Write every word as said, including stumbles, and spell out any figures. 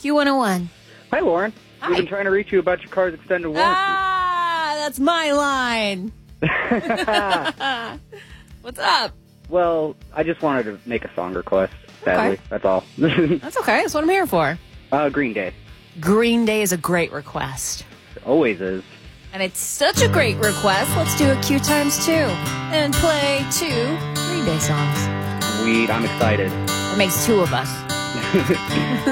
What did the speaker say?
Q one oh one. Hi, Lauren. Hi. We've been trying to reach you about your car's extended warranty. Ah, that's my line. What's up? Well, I just wanted to make a song request, sadly. Okay. That's all. That's okay. That's what I'm here for. uh, Green Day. Green Day is a great request. It always is. And it's such a great request. Let's do a Q times two and play two Green Day songs. Sweet. I'm excited. It makes two of us.